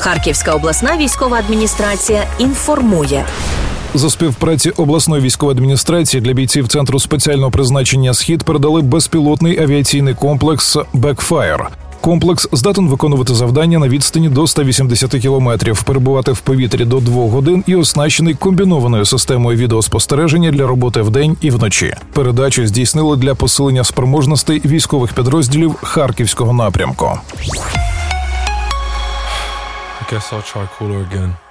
Харківська обласна військова адміністрація інформує. За співпраці обласної військової адміністрації для бійців Центру спеціального призначення «Схід» передали безпілотний авіаційний комплекс «Бекфаєр». Комплекс здатен виконувати завдання на відстані до 180 кілометрів, перебувати в повітрі до 2 годин і оснащений комбінованою системою відеоспостереження для роботи вдень і вночі. Передачу здійснили для посилення спроможностей військових підрозділів Харківського напрямку. I guess I'll try call her again.